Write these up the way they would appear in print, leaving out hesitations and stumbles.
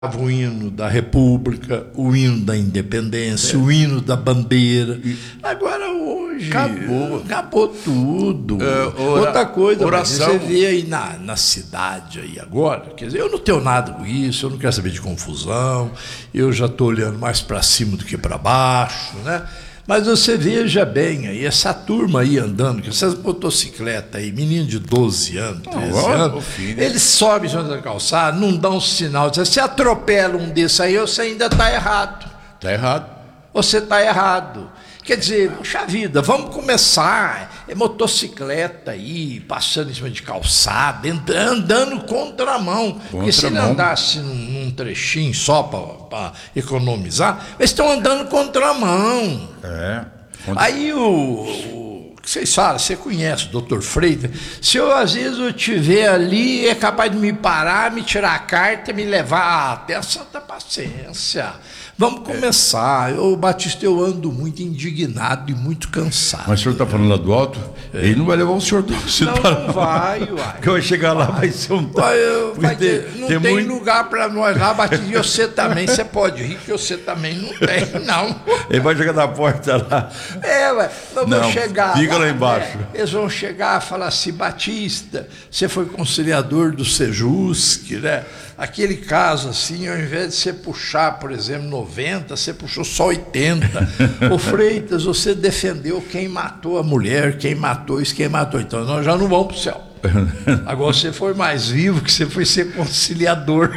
o hino da República, o hino da Independência, o hino da bandeira. Agora hoje acabou tudo. Outra coisa, você vê aí na cidade aí agora, quer dizer, eu não tenho nada com isso, eu não quero saber de confusão, eu já estou olhando mais para cima do que para baixo, né? Mas você veja bem aí, essa turma aí andando, essas motocicletas aí, menino de 12 anos, 13 anos, eles sobem da calçada, não dão um sinal, você atropela um desses aí, você ainda está errado. Está errado. Você está errado. Quer dizer, puxa vida, vamos começar, motocicleta aí, passando em cima de calçada, andando contramão. Porque se ele andasse num trechinho só para economizar, eles estão andando contramão. Aí vocês falam, você conhece o Dr. Freitas, se eu às vezes eu estiver ali, é capaz de me parar, me tirar a carta, me levar até a santa paciência. Vamos começar. Batista, eu ando muito indignado e muito cansado. Mas o senhor está falando lá do alto? Ele não vai levar o senhor. Não vai, uai. Porque vai chegar lá, vai ser um... Não tem lugar para nós lá, Batista. E você também, você pode rir, que você também não tem, não. Ele vai chegar na porta lá. Vamos chegar fica lá embaixo. Eles vão chegar e falar assim, Batista, você foi conciliador do Sejusc, né? Aquele caso assim, ao invés de você puxar, por exemplo, 90, você puxou só 80. Ô Freitas, você defendeu quem matou a mulher, quem matou isso, quem matou. Então nós já não vamos para o céu. Agora você foi mais vivo, que você foi ser conciliador.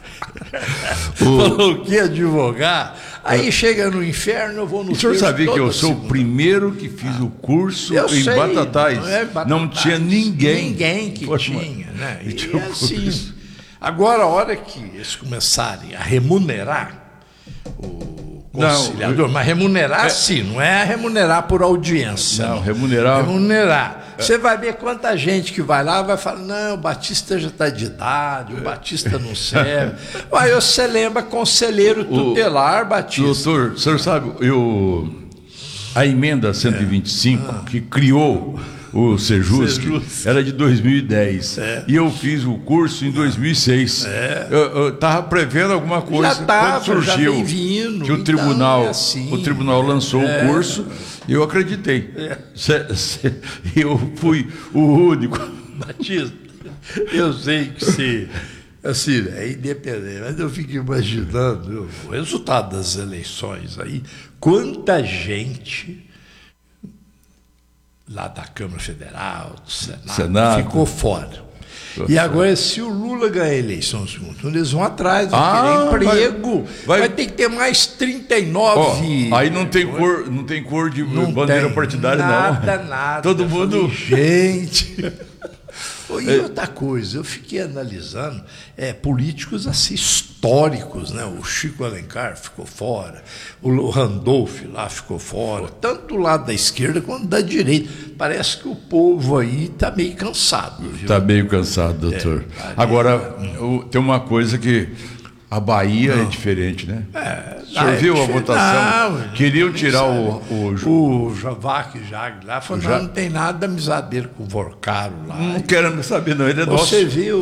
Falou que advogar. Aí chega no inferno, eu vou no céu. O senhor sabia que eu sou o primeiro que fiz o curso em Batatais? Não tinha ninguém que tinha, né? E assim... Agora, a hora que eles começarem a remunerar o conciliador, mas remunerar sim, não é remunerar por audiência. Não, remunerar. Você vai ver quanta gente que vai lá vai falar, não, o Batista já está de idade, o Batista não serve. Aí você lembra conselheiro tutelar, Batista. Doutor, o senhor sabe, a emenda 125 que criou o Sejusc era de 2010. E eu fiz o curso em 2006. Eu estava prevendo alguma coisa quando surgiu que o tribunal lançou o curso, eu acreditei. Eu fui o único. Batista, eu sei que você assim, é independente, mas eu fico imaginando o resultado das eleições aí, quanta gente lá da Câmara Federal, do Senado. Ficou fora. E agora, se o Lula ganhar a eleição no segundo turno, eles vão atrás, vão querer emprego. Vai ter que ter mais 39. Aí não tem cor de bandeira partidária, não. Nada. Todo mundo. Gente. E outra coisa, eu fiquei analisando políticos assim históricos, né? O Chico Alencar ficou fora, o Randolph lá ficou fora, tanto do lado da esquerda quanto da direita. Parece que o povo aí está meio cansado. Está meio cansado, doutor. Agora, tem uma coisa que a Bahia é diferente, né? O senhor viu a votação? Queriam tirar o Javac Jag lá, falou, não tem nada misadeiro com o Vorcaro lá. Não quero saber, não, ele é nosso. Você viu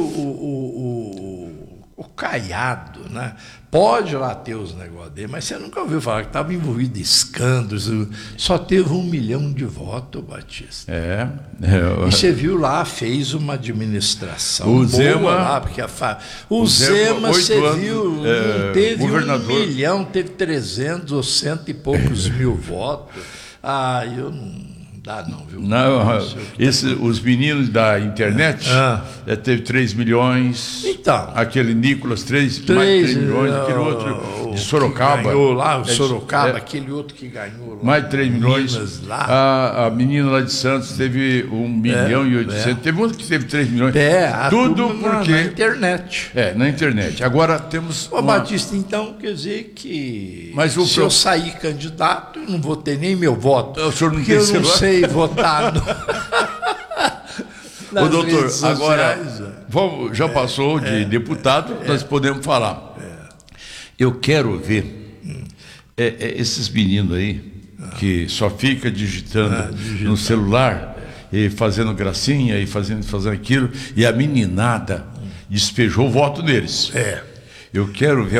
o Caiado, né? Pode lá ter os negócios dele, mas você nunca ouviu falar que estava envolvido em escândalos. Só teve 1 milhão de votos, Batista. E você viu lá, fez uma administração o Zema, lá, porque o Zema, você viu, não teve governador. 1 milhão, teve 300 ou 100 e poucos mil votos. Eu não dá não, viu? Os meninos da internet teve 3 milhões. Então. Aquele Nicolas, mais 3 milhões. Aquele outro de Sorocaba. Ganhou lá, o Sorocaba, aquele outro que ganhou lá. Mais 3 milhões. Lá. A menina lá de Santos teve 1 milhão e 800. Teve outro que teve 3 milhões. Tudo porque. Na internet. Na internet. Agora temos. Batista, então, quer dizer que. Mas se eu sair candidato, eu não vou ter nem meu voto. O senhor não porque eu não sei votar. Ô, doutor, agora já passou de deputado, nós podemos falar. Eu quero ver esses meninos aí que só fica digitando no celular e fazendo gracinha e fazendo aquilo, e a meninada despejou o voto neles. Eu quero ver